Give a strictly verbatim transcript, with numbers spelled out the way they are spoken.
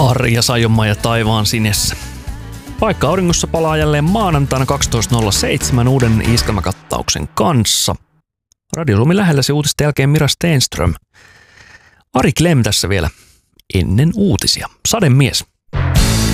Arja Saijonmaa ja taivaan sinessä. Paikka auringossa palaa jälleen maanantaina kaksitoista nolla seitsemän uuden iskelmäkattauksen kanssa. Radio Suomi lähellä se uutisten jälkeen Mira Stenström. Ari Klem tässä vielä ennen uutisia. Sademies.